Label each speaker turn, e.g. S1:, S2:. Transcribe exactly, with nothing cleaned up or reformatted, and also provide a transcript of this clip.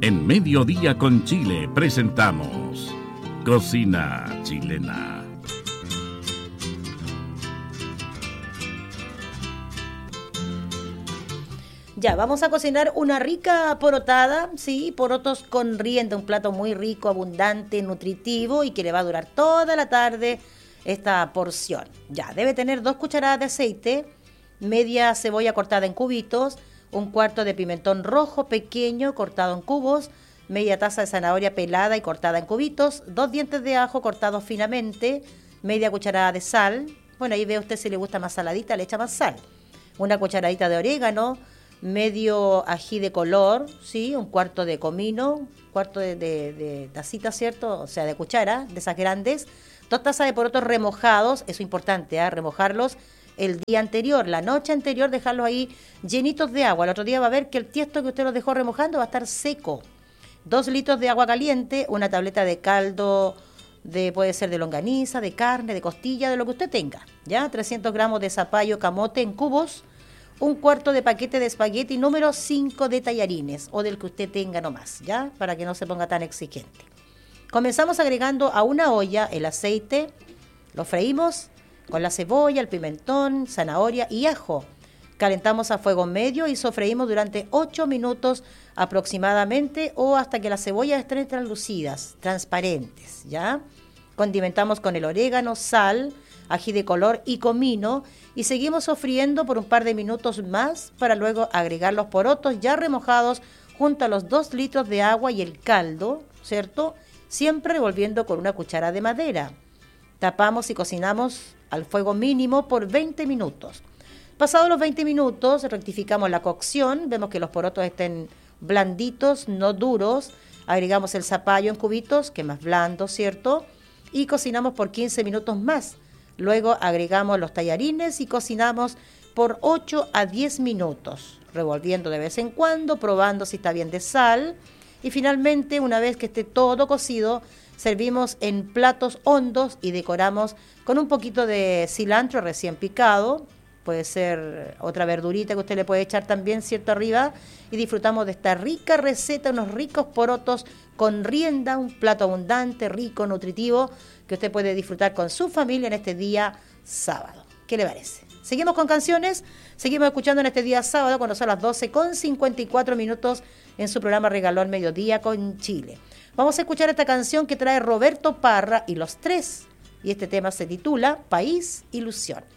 S1: En Mediodía con Chile presentamos Cocina Chilena.
S2: Ya, vamos a cocinar una rica porotada, sí, porotos con rienda, un plato muy rico, abundante, nutritivo y que le va a durar toda la tarde esta porción. Ya, debe tener dos cucharadas de aceite, media cebolla cortada en cubitos, un cuarto de pimentón rojo pequeño cortado en cubos, media taza de zanahoria pelada y cortada en cubitos, dos dientes de ajo cortados finamente, media cucharada de sal, bueno, ahí ve usted si le gusta más saladita, le echa más sal, una cucharadita de orégano, medio ají de color, ¿sí? Un cuarto de comino, un cuarto de, de, de tacita, ¿cierto? O sea, de cuchara, de esas grandes, dos tazas de porotos remojados, eso es importante, ¿eh? Remojarlos el día anterior, la noche anterior, dejarlos ahí llenitos de agua. El otro día va a ver que el tiesto que usted los dejó remojando va a estar seco. Dos litros de agua caliente, una tableta de caldo, de puede ser de longaniza, de carne, de costilla, de lo que usted tenga, ¿ya? trescientos gramos de zapallo camote en cubos, un cuarto de paquete de espagueti número cinco de tallarines, o del que usted tenga nomás, ¿ya? Para que no se ponga tan exigente. Comenzamos agregando a una olla el aceite, lo freímos con la cebolla, el pimentón, zanahoria y ajo. Calentamos a fuego medio y sofreímos durante ocho minutos aproximadamente o hasta que las cebollas estén translucidas, transparentes, ¿ya? Condimentamos con el orégano, sal, ají de color y comino y seguimos sofriendo por un par de minutos más para luego agregar los porotos ya remojados junto a los dos litros de agua y el caldo, ¿cierto? Siempre revolviendo con una cuchara de madera. Tapamos y cocinamos al fuego mínimo por veinte minutos. Pasados los veinte minutos, rectificamos la cocción, vemos que los porotos estén blanditos, no duros, agregamos el zapallo en cubitos, que es más blando, ¿cierto? Y cocinamos por quince minutos más. Luego agregamos los tallarines y cocinamos por ocho a diez minutos, revolviendo de vez en cuando, probando si está bien de sal. Y finalmente, una vez que esté todo cocido, servimos en platos hondos y decoramos con un poquito de cilantro recién picado. Puede ser otra verdurita que usted le puede echar también, ¿cierto?, arriba. Y disfrutamos de esta rica receta, unos ricos porotos con rienda, un plato abundante, rico, nutritivo, que usted puede disfrutar con su familia en este día sábado. ¿Qué le parece? Seguimos con canciones, seguimos escuchando en este día sábado cuando son las doce con cincuenta y cuatro minutos en su programa Regalón Mediodía con Chile. Vamos a escuchar esta canción que trae Roberto Parra y Los Tres. Y este tema se titula País Ilusión.